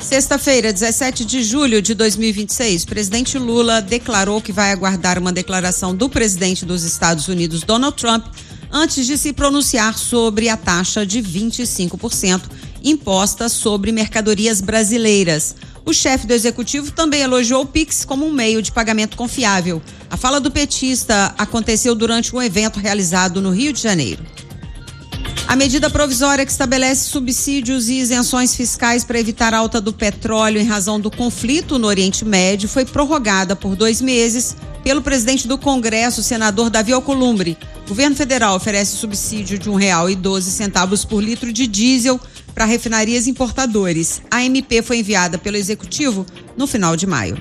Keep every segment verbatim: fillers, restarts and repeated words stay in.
Sexta-feira, dezessete de julho de dois mil e vinte e seis, o presidente Lula declarou que vai aguardar uma declaração do presidente dos Estados Unidos, Donald Trump, antes de se pronunciar sobre a taxa de vinte e cinco por cento imposta sobre mercadorias brasileiras. O chefe do executivo também elogiou o Pix como um meio de pagamento confiável. A fala do petista aconteceu durante um evento realizado no Rio de Janeiro. A medida provisória que estabelece subsídios e isenções fiscais para evitar a alta do petróleo em razão do conflito no Oriente Médio foi prorrogada por dois meses pelo presidente do Congresso, senador Davi Alcolumbre. O governo federal oferece subsídio de um real e doze centavos por litro de diesel para refinarias e importadores. A M P foi enviada pelo Executivo no final de maio.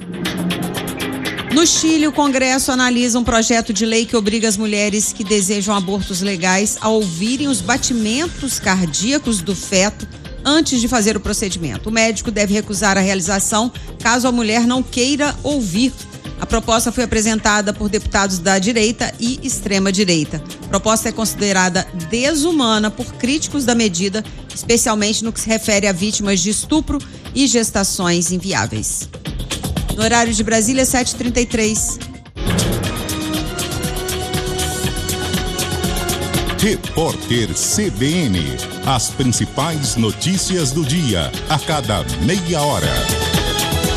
No Chile, o Congresso analisa um projeto de lei que obriga as mulheres que desejam abortos legais a ouvirem os batimentos cardíacos do feto antes de fazer o procedimento. O médico deve recusar a realização caso a mulher não queira ouvir. A proposta foi apresentada por deputados da direita e extrema-direita. A proposta é considerada desumana por críticos da medida, especialmente no que se refere a vítimas de estupro e gestações inviáveis. No horário de Brasília, sete e trinta e três. Repórter C B N. As principais notícias do dia, a cada meia hora.